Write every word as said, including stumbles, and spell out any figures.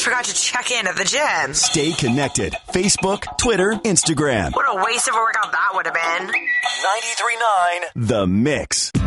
forgot to check in at the gym. Stay connected. Facebook, Twitter, Instagram. What a waste of a workout that would have been. ninety-three point nine The Mix.